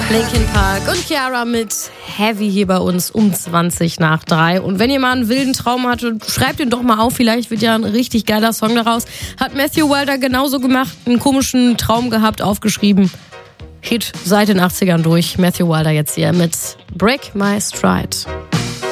Linkin Park und Ciara mit Heavy hier bei uns um 2:20 Und wenn ihr mal einen wilden Traum hattet, schreibt ihn doch mal auf. Vielleicht wird ja ein richtig geiler Song daraus. Hat Matthew Wilder genauso gemacht. Einen komischen Traum gehabt, aufgeschrieben. Hit seit den 80ern durch. Matthew Wilder jetzt hier mit Break My Stride.